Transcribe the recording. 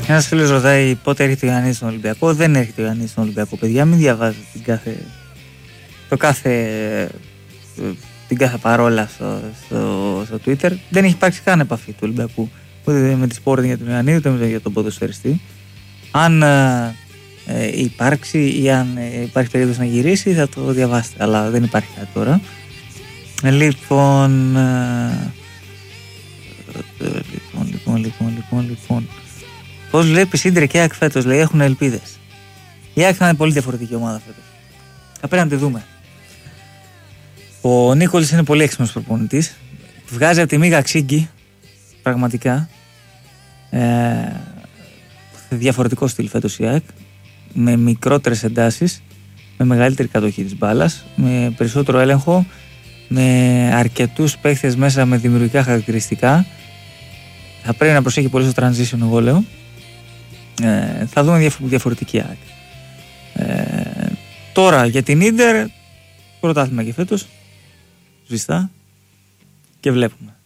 Ένας φίλος ρωτάει πότε έρχεται ο Ιωαννίδης στον Ολυμπιακό. Δεν έρχεται ο Ιωαννίδης στον Ολυμπιακό, παιδιά. Μην διαβάζετε την κάθε παρόλα στο Twitter. Δεν έχει υπάρξει καν επαφή του Ολυμπιακού ούτε με τη Sporting για τον Ιωαννίδη ούτε για τον ποδοσφαιριστή. Αν υπάρξει ή αν υπάρχει περίπτωση να γυρίσει θα το διαβάσετε, αλλά δεν υπάρχει κάτι τώρα. Λοιπόν, πώς βλέπεις Ίντερ και ΑΕΚ φέτος? Λέει έχουν ελπίδες. Η ΑΕΚ θα είναι πολύ διαφορετική ομάδα φέτος. Θα πρέπει να τη δούμε. Ο Νίκολης είναι πολύ έξυπνος προπονητής. Βγάζει από τη μίγα ξύγκη. Πραγματικά. Διαφορετικό στυλ φέτος η ΑΕΚ. Με μικρότερες εντάσεις. Με μεγαλύτερη κατοχή της μπάλας. Με περισσότερο έλεγχο. Με αρκετούς παίχτες μέσα με δημιουργικά χαρακτηριστικά. Θα πρέπει να προσέχει πολύ στο transition, εγώ λέω. Θα δούμε διαφορετική ΑΕΚ. Τώρα για την Ίντερ, πρωτάθλημα και φέτος. Σβηστά. Και βλέπουμε.